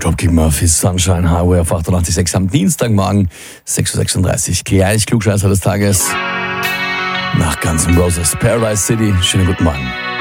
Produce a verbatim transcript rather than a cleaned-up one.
Dropkick Murphys Sunshine Highway auf achtundachtzig Komma sechs am Dienstagmorgen, sechs Uhr sechsunddreißig. Gleich Klugscheißer des Tages. Nach Guns N' Roses, Paradise City. Schönen guten Morgen.